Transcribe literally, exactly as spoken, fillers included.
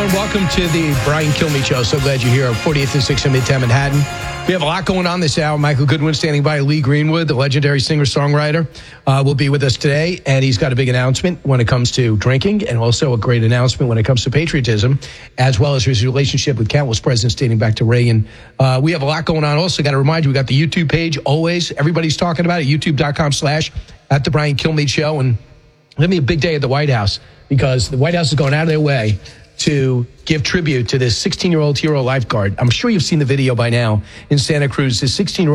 everyone. Welcome to the Brian Kilmeade Show. So glad you're here on forty-eighth and sixth in Midtown Manhattan. We have a lot going on this hour. Michael Goodwin standing by. Lee Greenwood, the legendary singer-songwriter, uh, will be with us today, and he's got a big announcement when it comes to drinking and also a great announcement when it comes to patriotism, as well as his relationship with countless presidents dating back to Reagan. Uh, we have a lot going on. Also, got to remind you, we got the YouTube page always. Everybody's talking about it, youtube.com slash at the Brian Kilmeade Show. And it's going to be a big day at the White House because the White House is going out of their way to give tribute to this sixteen-year-old hero lifeguard. I'm sure you've seen the video by now in Santa Cruz. This sixteen-year-old